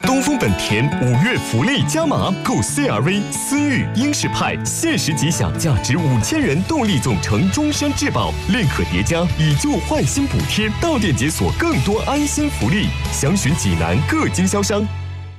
东风本田5月福利加码，购 CR-V、思域、英仕派，限时即享价值5000元动力总成终身质保，另可叠加以旧换新补贴，到店解锁更多安心福利。详询济南各经销商。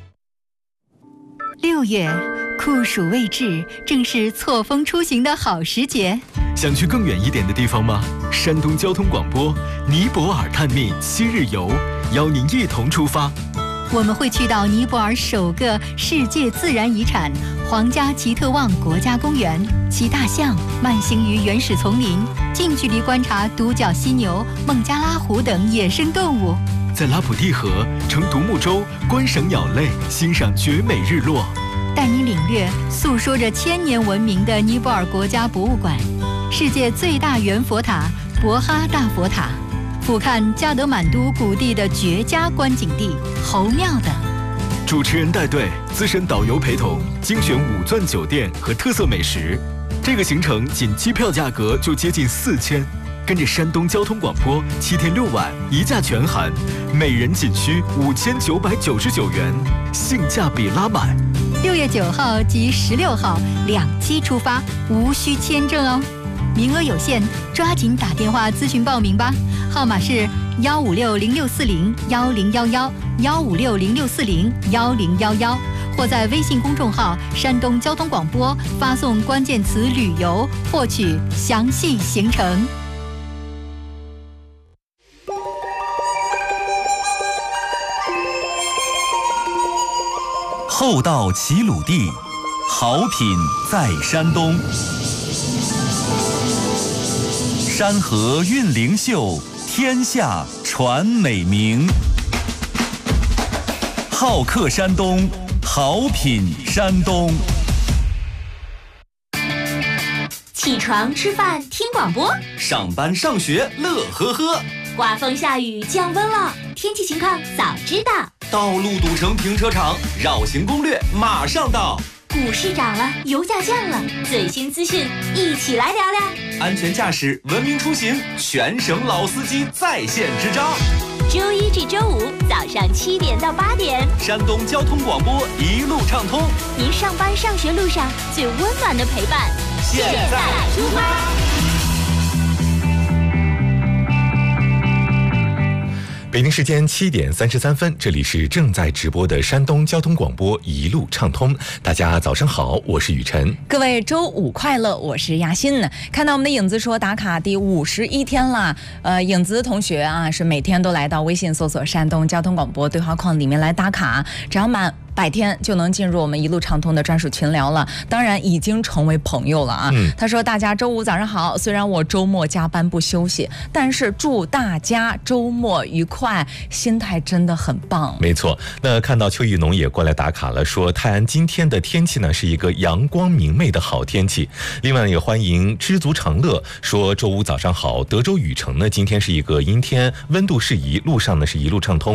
6月，酷暑未至，正是错峰出行的好时节。 想去更远一点的地方吗？山东交通广播尼泊尔探秘7日游，邀您一同出发。 我们会去到尼泊尔首个世界自然遗产皇家奇特旺国家公园，骑大象慢行于原始丛林，近距离观察独角犀牛、孟加拉虎等野生动物。 在拉普蒂河乘独木舟观赏鸟类，欣赏绝美日落。 带你领略诉说着1000年文明的尼泊尔国家博物馆，世界最大圆佛塔博哈大佛塔，俯瞰加德满都谷地的绝佳观景地侯庙等。 主持人带队，资深导游陪同，精选5钻酒店和特色美食。这个行程仅机票价格就接近4000，跟着山东交通广播7天6晚1价全含，每人仅需5999元，性价比拉满。 6月9号及16号2期出发，无需签证哦。名额有限，抓紧打电话咨询报名吧，号码是15606401011，15606401011，或在微信公众号山东交通广播发送关键词旅游，获取详细行程。 厚道齐鲁地，好品在山东。山河韵灵秀，天下传美名。好客山东，好品山东。 起床吃饭听广播， 上班上学乐呵呵。 刮风下雨降温了，天气情况早知道。 道路堵成停车场，绕行攻略马上到。 股市涨了，油价降了，最新资讯一起来聊聊。 安全驾驶，文明出行，全省老司机在线支招。 周1至周5早上7点到8点， 山东交通广播一路畅通， 您上班上学路上最温暖的陪伴。 现在出发。 北京时间7点33分，这里是正在直播的山东交通广播一路畅通。大家早上好，我是雨晨。 各位周5快乐，我是亚欣呢。看到我们的影子说打卡第51天了，影子同学啊是每天都来到微信搜索山东交通广播对话框里面来打卡，只要满100天就能进入我们一路畅通的专属群聊了，当然已经成为朋友了啊。他说大家周5早上好，虽然我周末加班不休息，但是祝大家周末愉快，心态真的很棒。 没错，那看到邱玉农也过来打卡了，说泰安今天的天气呢是一个阳光明媚的好天气。另外也欢迎知足常乐，说周5早上好，德州雨城呢今天是一个阴天，温度适宜，路上呢是一路畅通。